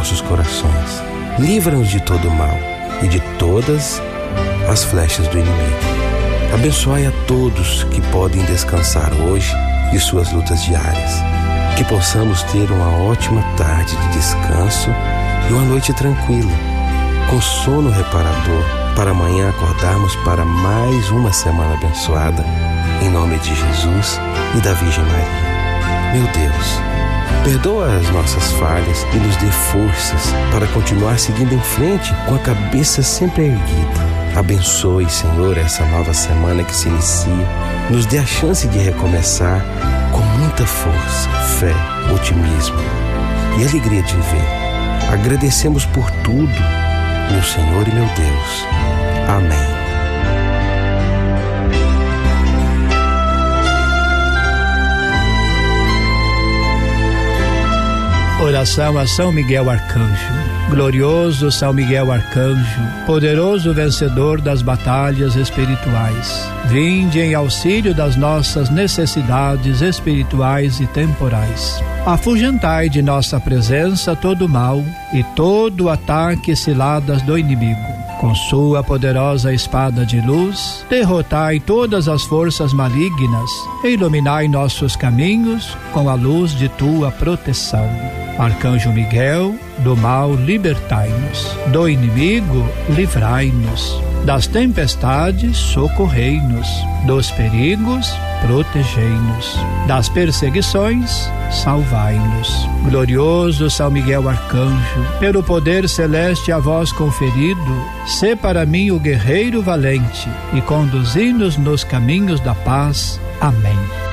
nossos corações. Livra-nos de todo o mal e de todas as flechas do inimigo. Abençoai a todos que podem descansar hoje de suas lutas diárias. Que possamos ter uma ótima tarde de descanso e uma noite tranquila, com sono reparador, para amanhã acordarmos para mais uma semana abençoada, em nome de Jesus e da Virgem Maria. Meu Deus, perdoa as nossas falhas e nos dê forças para continuar seguindo em frente com a cabeça sempre erguida. Abençoe, Senhor, essa nova semana que se inicia. Nos dê a chance de recomeçar com muita força, fé, otimismo e alegria de viver. Agradecemos por tudo, meu Senhor e meu Deus. Amém. Oração a São Miguel Arcanjo. Glorioso São Miguel Arcanjo, poderoso vencedor das batalhas espirituais, vinde em auxílio das nossas necessidades espirituais e temporais. Afugentai de nossa presença todo o mal e todo o ataque e ciladas do inimigo. Com sua poderosa espada de luz, derrotai todas as forças malignas e iluminai nossos caminhos com a luz de tua proteção. Arcanjo Miguel, do mal libertai-nos, do inimigo livrai-nos, das tempestades socorrei-nos, dos perigos protegei-nos, das perseguições salvai-nos. Glorioso São Miguel Arcanjo, pelo poder celeste a vós conferido, sê para mim o guerreiro valente e conduzi-nos nos caminhos da paz. Amém.